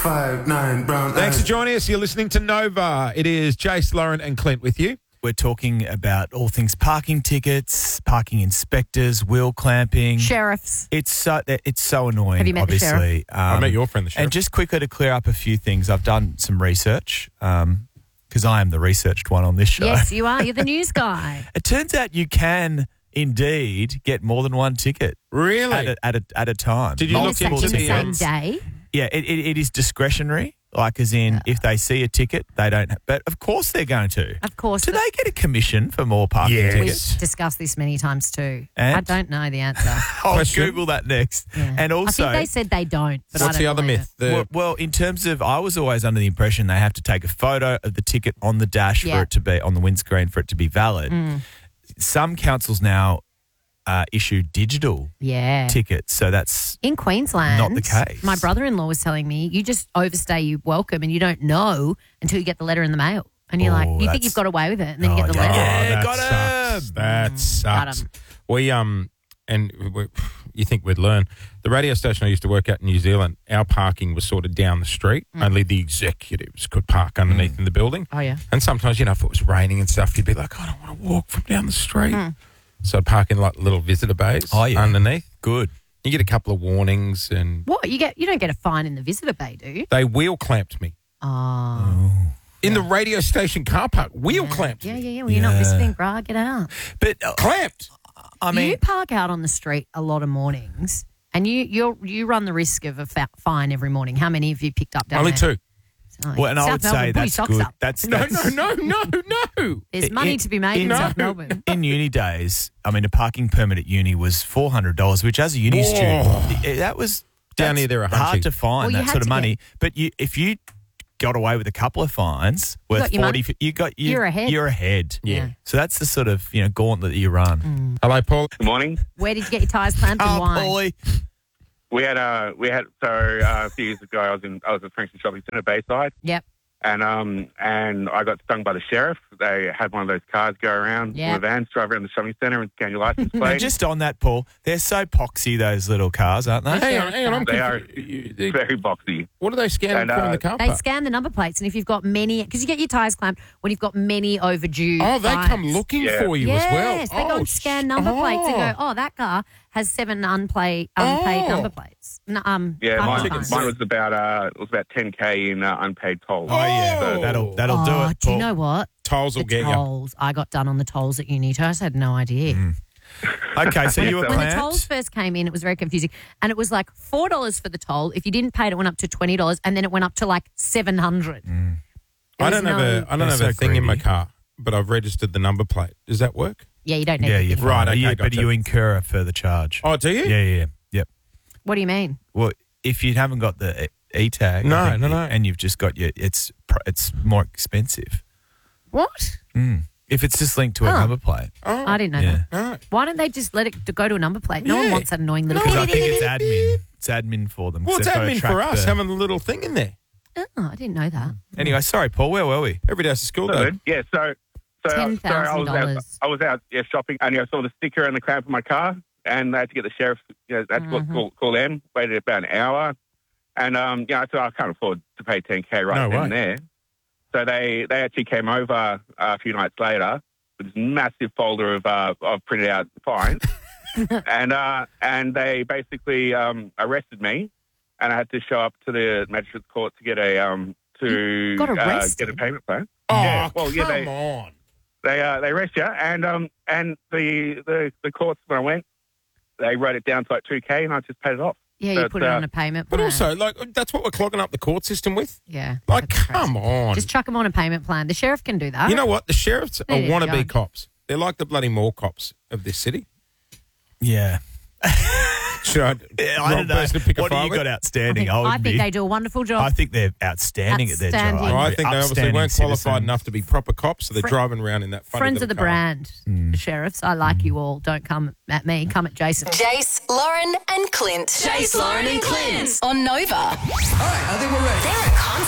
5'9" brown Thanks eyes. for joining us. You're listening to Nova. It is Jace, Lauren and Clint with you. We're talking about all things parking tickets, parking inspectors, wheel clamping. Sheriffs. It's so annoying. Have you met the obviously. I met your friend, the sheriff. And just quickly to clear up a few things, I've done some research because I am the researched one on this show. Yes, you are. You're the news guy. It turns out you can indeed get more than one ticket Really? at a time. Did you look In into the the same day? Yeah, it is discretionary. Like, as in, if they see a ticket, they don't. But of course, they're going to. Of course. Do they get a commission for more parking Yes. tickets? We've discussed this many times too. And? I don't know the answer. I'll Question? Google that next. Yeah. And also, I think they said they don't. But What's I the don't other believe myth? it. well, in terms of, I was always under the impression they have to take a photo of the ticket on the dash Yeah. for it to be on the windscreen for it to be valid. Some councils now issue digital Yeah. tickets, so that's In Queensland, Not the case. My brother-in-law was telling me you just overstay your welcome and you don't know until you get the letter in the mail. And you're like, you think that's- you've got away with it, and then you get the yeah. letter. Yeah. that got sucks. him. That Got sucks. him. We you think we'd learn. The radio station I used to work at in New Zealand, our parking was sort of down the street. Only the executives could park underneath in the building. Oh, yeah. And sometimes, if it was raining and stuff, you'd be like, I don't want to walk from down the street. So I'd park in like little visitor bays underneath. good. You get a couple of warnings and What? You don't get a fine in the visitor bay, do you? they wheel clamped me. Oh. In the radio station car park, wheel clamped Yeah, me. yeah, yeah. Well, you're not Yeah. visiting, brah. Get out. But Clamped. I mean, you park out on the street a lot of mornings, and you run the risk of a fine every morning. How many have you picked up down Only there? two. well, and I South would Melbourne, say put your that's socks good. up. That's No. There's money to be made in no. South Melbourne. In uni days, I mean, a parking permit at uni was $400, which as a uni student, that was Down that's here, they're a hard hunting. to find Well, you that had sort of to money. But if you got away with a couple of fines worth got your 40, money. you're You're ahead. You're ahead. Yeah. So that's the sort of gauntlet that you run. Hello, Paul. Good morning. Where did you get your tyres clamped and why? Paulie. We had a few years ago. I was at Frankston Shopping Centre, Bayside, Yep. and I got stung by the sheriff. They had one of those cars go around, Yeah. one of the vans drive around the shopping centre and scan your license And plate. just on that, Paul, they're so poxy, those little cars, aren't they? Hang on. I'm They are confused. very boxy. What are they scanning And, for in the car They park? scan the number plates, and if you've got many, because you get your tyres clamped when you've got many overdue. Oh, they fines. come looking Yeah. for you as well. Yes, they go and scan number plates and go, that car has 7 unpaid number plates. Yeah, parking mine fines. was about $10K in unpaid tolls. Oh, yeah. So That'll do it. Do you Paul. know what? Tolls will The get you. tolls. I got done on the tolls at uni too. I just had no idea. Okay, so you were When When the clamped. tolls first came in, it was very confusing. And it was like $4 for the toll. If you didn't pay it, it went up to $20, and then it went up to like $700. I don't have They're a so thing in my greedy. car, but I've registered the number plate. Does that work? Yeah, you don't need Yeah, to you're give it. Right, fine. okay, But gotcha. you incur a further charge. Oh, do you? Yeah. Yep. What do you mean? Well, if you haven't got the e-tag, No, I think, no. and you've just got it's more expensive. What? If it's just linked to a Oh. number plate. I didn't know Yeah. that. All right. Why don't they just let it go to a number plate? No one Yeah. wants that annoying little Because I thing. think it's admin. It's admin for them. 'cause Well, it's they've got to admin track for us the- having a little thing in there. Oh, I didn't know that. Anyway, sorry, Paul. Where were we? Every day's a school day. Yeah, so $10,000. I was out shopping, and I saw the sticker on the clamp of my car, and I had to get the sheriff. That's what call them. Waited about an hour, and I thought I can't afford to pay $10K right No then way. and there. So they actually came over a few nights later with this massive folder of printed out fines, and they basically arrested me, and I had to show up to the magistrate's court to get a got arrested? get a payment plan. Oh, Yeah, well, yeah, come on. They arrest you, and the courts when I went, they wrote it down to like $2K, and I just paid it off. Yeah, you But, put it on a payment But plan. also, that's what we're clogging up the court system with. yeah. Like, that's crazy. come on. Just chuck them on a payment plan. The sheriff can do that. You know what? The sheriffs are There you wannabe go. cops. They're like the bloody mall cops of this city. Yeah. Should I, I wrong don't know. person to pick a What do fight you with? got I outstanding? think they do a wonderful job. I think they're outstanding at their job. Outstanding. Oh, I think they obviously Upstanding weren't qualified citizens. enough to be proper cops, so they're driving around in that funny Friends of little the car. brand, the sheriffs. I like you all. Don't come at me. Come at Jason. Jace, Lauren, and Clint. Jace, Lauren, and Clint on Nova. All right, I think we're ready. They're a